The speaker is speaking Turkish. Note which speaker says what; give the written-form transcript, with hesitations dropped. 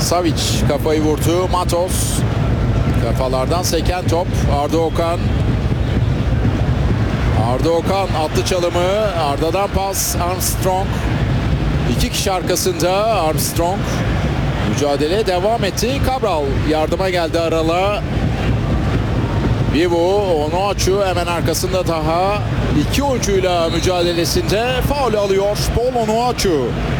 Speaker 1: Savic kafayı vurdu. Matos. Kafalardan seken top. Arda Okan. Arda Okan attı çalımı. Arda'dan pas. Armstrong. 2 kişi arkasında Armstrong. Mücadele devam etti. Cabral yardıma geldi Aral'a. Vivo, Onuachu hemen arkasında daha. 2 oyuncuyla mücadelesinde faul alıyor Paul Onuachu.